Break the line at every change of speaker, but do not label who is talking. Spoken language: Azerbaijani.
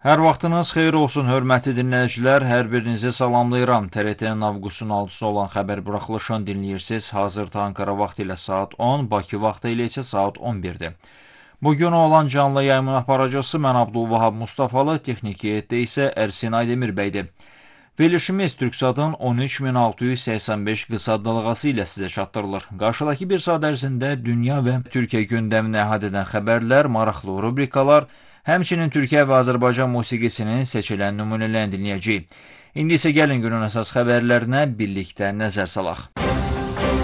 Hər vaxtınız xeyir olsun, hörmətli dinləyicilər. Hər birinizi salamlayıram. TRT-nin avqustun 6-sı olan xəbər buraxılışını dinləyirsiniz. Hazırda Ankara vaxtı ilə saat 10, Bakı vaxtı ilə isə saat 11-dir. Bugün olan canlı yayımın aparıcısı mən Abdülvahab Mustafalı, texniki heyətdə isə Ərsin Aydemir bəydir. Verilişimiz Türksadın 13685 qısa dalğası ilə sizə çatdırılır. Qarşıdakı bir saat ərzində dünya və Türkiyə gündəmini əhatə edən xəbərlər, maraqlı rubrikalar, həmçinin Türkiyə və Azərbaycan musiqisinin seçilən nümunələrini dinləyəcəyik. İndi isə gəlin günün əsas xəbərlərinə birlikdə nəzər salaq.